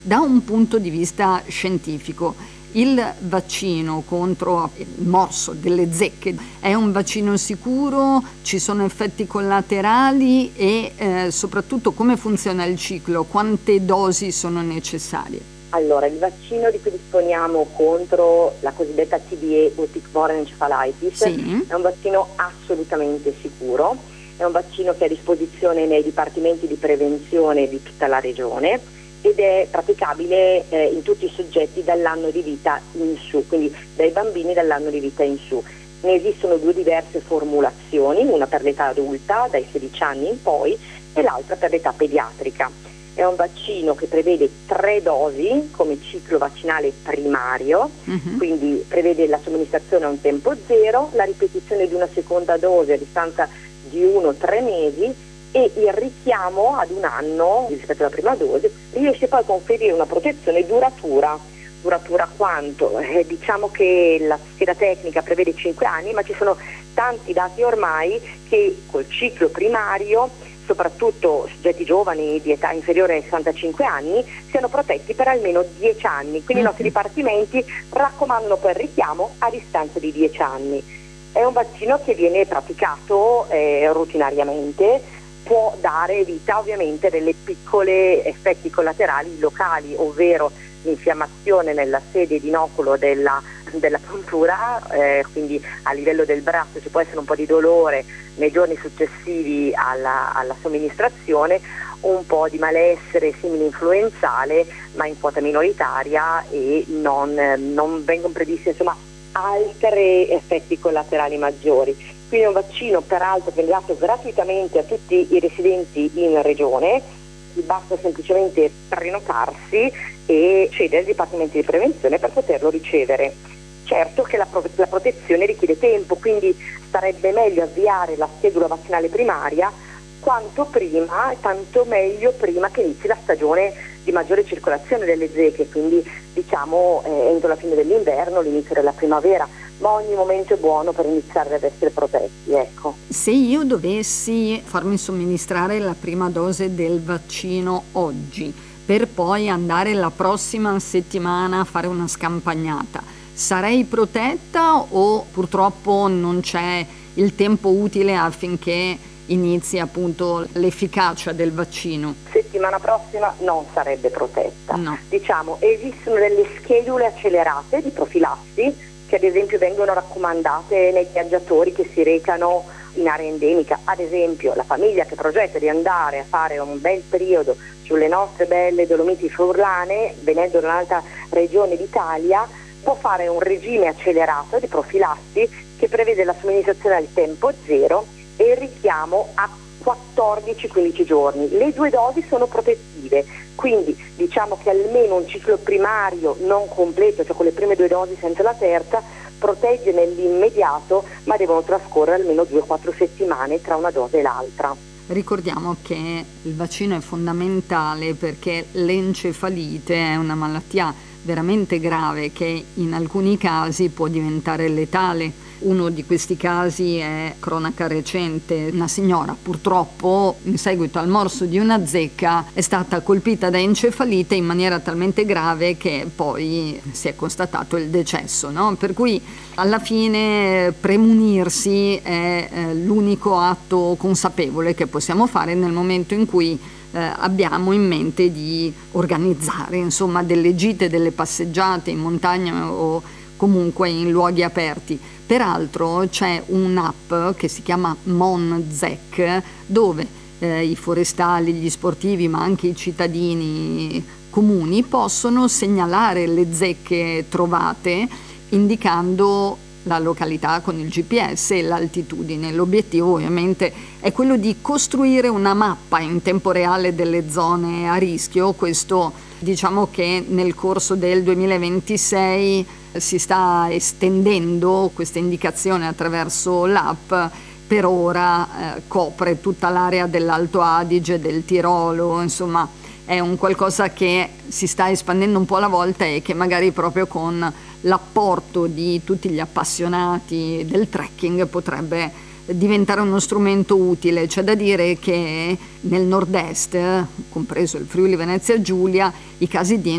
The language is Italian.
Da un punto di vista scientifico, il vaccino contro il morso delle zecche è un vaccino sicuro? Ci sono effetti collaterali e soprattutto come funziona il ciclo? Quante dosi sono necessarie? Allora, il vaccino di cui disponiamo contro la cosiddetta TBE o Tick-Borne encephalitis è un vaccino assolutamente sicuro, è un vaccino che è a disposizione nei dipartimenti di prevenzione di tutta la regione ed è praticabile in tutti i soggetti dall'anno di vita in su, quindi dai bambini dall'anno di vita in su. Ne esistono due diverse formulazioni, una per l'età adulta dai 16 anni in poi e l'altra per l'età pediatrica. È un vaccino che prevede 3 dosi come ciclo vaccinale primario, quindi prevede la somministrazione a un tempo zero, la ripetizione di una seconda dose a distanza di 1-3 mesi e il richiamo ad un anno rispetto alla prima dose riesce poi a conferire una protezione duratura. Duratura quanto? Diciamo che la scheda tecnica prevede 5 anni, ma ci sono tanti dati ormai che col ciclo primario, soprattutto soggetti giovani di età inferiore ai 65 anni, siano protetti per almeno 10 anni. Quindi i nostri dipartimenti raccomandano per richiamo a distanza di 10 anni. È un vaccino che viene praticato routinariamente, può dare vita ovviamente a delle piccole effetti collaterali locali, ovvero l'infiammazione nella sede di inoculo della puntura, quindi a livello del braccio ci può essere un po' di dolore nei giorni successivi alla somministrazione, un po' di malessere simile influenzale ma in quota minoritaria e non vengono previsti insomma altri effetti collaterali maggiori. Quindi è un vaccino peraltro che viene dato gratuitamente a tutti i residenti in regione, basta semplicemente prenotarsi e cedere al Dipartimento di Prevenzione per poterlo ricevere. Certo che la protezione richiede tempo, quindi sarebbe meglio avviare la schedula vaccinale primaria quanto prima, tanto meglio prima che inizi la stagione di maggiore circolazione delle zecche, quindi diciamo entro la fine dell'inverno, l'inizio della primavera, ma ogni momento è buono per iniziare ad essere protetti, ecco. Se io dovessi farmi somministrare la prima dose del vaccino oggi, per poi andare la prossima settimana a fare una scampagnata, sarei protetta o purtroppo non c'è il tempo utile affinché inizi appunto l'efficacia del vaccino? Settimana prossima non sarebbe protetta. No. Diciamo, esistono delle schedule accelerate di profilassi che ad esempio vengono raccomandate nei viaggiatori che si recano in area endemica. Ad esempio la famiglia che progetta di andare a fare un bel periodo sulle nostre belle Dolomiti Friulane, venendo da un'altra regione d'Italia, può fare un regime accelerato di profilassi che prevede la somministrazione al tempo zero e il richiamo a 14-15 giorni. Le 2 dosi sono protettive, quindi diciamo che almeno un ciclo primario non completo, cioè con le prime 2 dosi senza la terza, protegge nell'immediato, ma devono trascorrere almeno 2-4 settimane tra una dose e l'altra. Ricordiamo che il vaccino è fondamentale perché l'encefalite è una malattia veramente grave che in alcuni casi può diventare letale. Uno di questi casi è cronaca recente. Una signora purtroppo in seguito al morso di una zecca è stata colpita da encefalite in maniera talmente grave che poi si è constatato il decesso, no? Per cui alla fine premunirsi è l'unico atto consapevole che possiamo fare nel momento in cui abbiamo in mente di organizzare insomma delle gite, delle passeggiate in montagna o comunque in luoghi aperti. Peraltro c'è un'app che si chiama MonZec dove i forestali, gli sportivi ma anche i cittadini comuni possono segnalare le zecche trovate indicando la località con il GPS e l'altitudine. L'obiettivo ovviamente è quello di costruire una mappa in tempo reale delle zone a rischio. Questo diciamo che nel corso del 2026 si sta estendendo questa indicazione attraverso l'app. Per ora copre tutta l'area dell'Alto Adige, del Tirolo, insomma è un qualcosa che si sta espandendo un po' alla volta e che magari proprio con l'apporto di tutti gli appassionati del trekking potrebbe diventare uno strumento utile. C'è da dire che nel nord-est, compreso il Friuli Venezia Giulia, i casi di